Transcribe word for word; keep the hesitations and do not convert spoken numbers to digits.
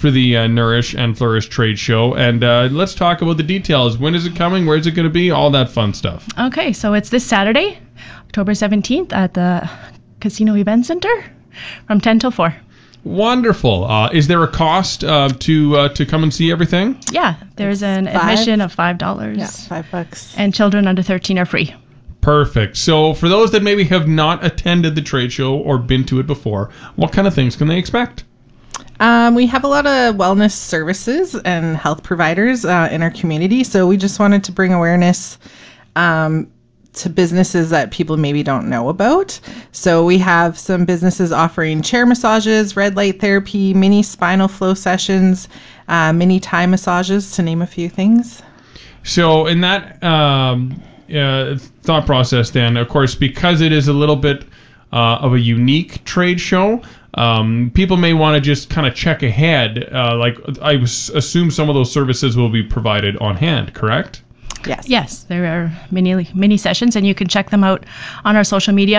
for the uh, Nourish and Flourish Trade Show. And uh, let's talk about the details. When is it coming? Where's it going to be? All that fun stuff. Okay, so it's this Saturday, October seventeenth at the Casino Event Center from ten till four. Wonderful. Uh, is there a cost uh, to uh, to come and see everything? Yeah, there's an five? admission of five dollars. Yeah, five bucks. And children under thirteen are free. Perfect. So for those that maybe have not attended the trade show or been to it before, what kind of things can they expect? Um, we have a lot of wellness services and health providers uh, in our community, so we just wanted to bring awareness um, to businesses that people maybe don't know about. So we have some businesses offering chair massages, red light therapy, mini spinal flow sessions, uh, mini Thai massages, to name a few things. So in that um, uh, thought process then, of course, because it is a little bit uh, of a unique trade show, um, people may want to just kind of check ahead. Uh, like I s- assume some of those services will be provided on hand, correct? Yes. Yes, there are many many sessions, and you can check them out on our social media.